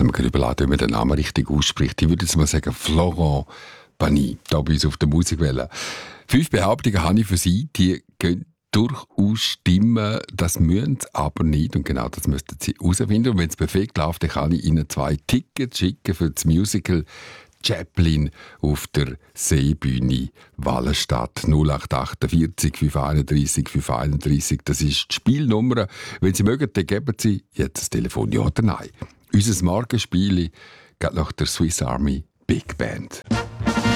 haben wir überlegt, wie man den Namen richtig ausspricht. Ich würde jetzt mal sagen Florent Pagny, da bei uns auf der Musikwelle. 5 Behauptungen habe ich für Sie, die gehen durchaus stimmen, das müssen sie aber nicht und genau das müssten Sie herausfinden. Und wenn es perfekt läuft, dann kann ich Ihnen 2 Tickets schicken für das Musical Chaplin auf der Seebühne Wallenstadt 0848 531 531. Das ist die Spielnummer. Wenn Sie mögen, dann geben Sie jetzt das Telefon ja oder nein. Unser Markenspiel geht nach der Swiss Army Big Band.